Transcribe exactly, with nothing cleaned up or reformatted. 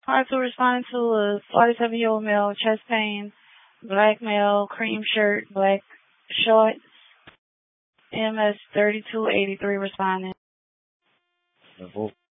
Part two, responding to a forty-seven-year-old male, chest pain, black male, cream shirt, black shorts, M S thirty-two eighty-three responding.